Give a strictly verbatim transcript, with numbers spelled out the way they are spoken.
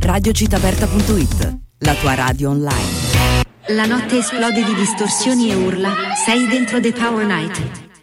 radio città aperta punto it, la tua radio online. La notte esplode di distorsioni e urla. Sei dentro The Power Night.